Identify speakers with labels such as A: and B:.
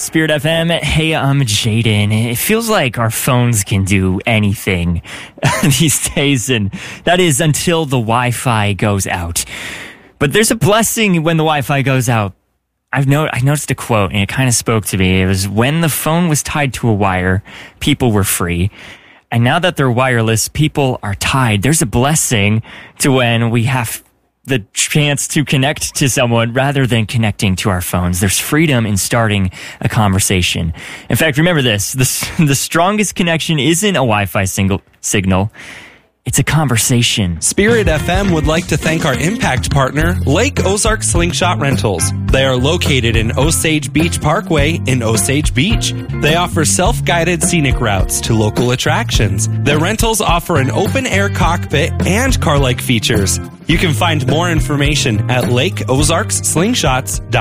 A: Spirit FM. Hey, I'm Jaden. It feels like our phones can do anything these days, and that is until the Wi-Fi goes out. But there's a blessing when the Wi-Fi goes out. I noticed a quote, and it kind of spoke to me. It was, when the phone was tied to a wire, people were free. And now that they're wireless, people are tied. There's a blessing to when we have the chance to connect to someone rather than connecting to our phones. There's freedom in starting a conversation. In fact, remember this, the strongest connection isn't a Wi-Fi signal. It's a conversation.
B: Spirit FM would like to thank our impact partner, Lake Ozark Slingshot Rentals. They are located in Osage Beach Parkway in Osage Beach. They offer self-guided scenic routes to local attractions. Their rentals offer an open-air cockpit and car-like features. You can find more information at lakeozarkslingshots.com.